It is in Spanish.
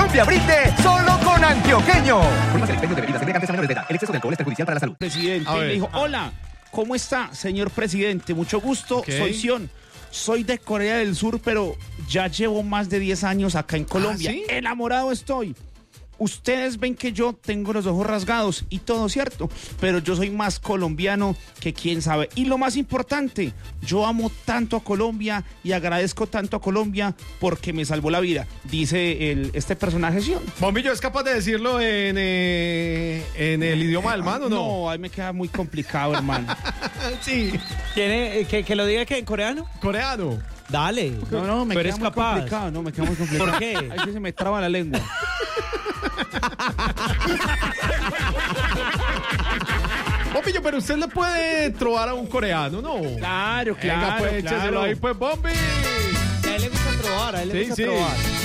Colombia brinde solo con antioqueño. Prohíbas el expendio de bebidas embriagantes a menores de edad. El exceso de alcohol es perjudicial para la salud. Presidente, y me dijo, hola, ¿cómo está, señor presidente? Mucho gusto, soy Sion. Soy de Corea del Sur, pero ya llevo más de 10 años acá en Colombia. ¿Sí? Enamorado estoy. Ustedes ven que yo tengo los ojos rasgados y todo, ¿cierto? Pero yo soy más colombiano que quién sabe. Y lo más importante, yo amo tanto a Colombia y agradezco tanto a Colombia porque me salvó la vida, dice este personaje, Sion. Bombillo, ¿es capaz de decirlo en el idioma del man o no? No, ahí me queda muy complicado, hermano. Sí. ¿Tiene que lo diga que en coreano? Coreano. Dale. No, me Tú queda eres muy capaz. complicado. No, me queda muy complicado. ¿Por qué? Ahí sí se me traba la lengua. Bombillo, pero usted le puede trobar a un coreano, ¿no? Claro, Venga, pues, écheselo ahí, pues, Bombi. A él le gusta trobar, Sí. trobar.